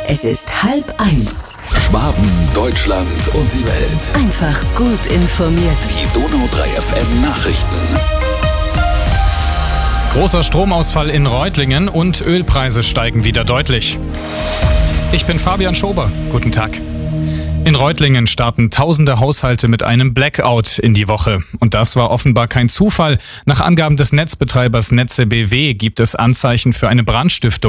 Es ist 12:30. Schwaben, Deutschland und die Welt. Einfach gut informiert. Die Donau 3 FM Nachrichten. Großer Stromausfall in Reutlingen und Ölpreise steigen wieder deutlich. Ich bin Fabian Schober. Guten Tag. In Reutlingen starten tausende Haushalte mit einem Blackout in die Woche. Und das war offenbar kein Zufall. Nach Angaben des Netzbetreibers Netze BW gibt es Anzeichen für eine Brandstiftung.